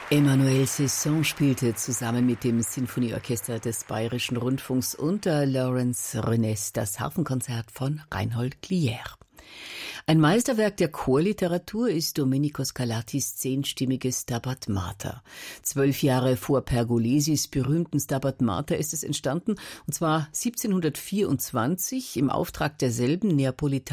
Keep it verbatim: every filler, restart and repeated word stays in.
Emmanuel Cesson spielte zusammen mit dem Sinfonieorchester des Bayerischen Rundfunks unter Lawrence Renes das Harfenkonzert von Reinhold Glier. Ein Meisterwerk der Chorliteratur ist Domenico Scarlattis zehnstimmiges Stabat Mater. Zwölf Jahre vor Pergolesis berühmten Stabat Mater ist es entstanden, und zwar siebzehnhundertvierundzwanzig im Auftrag derselben Neapolitaner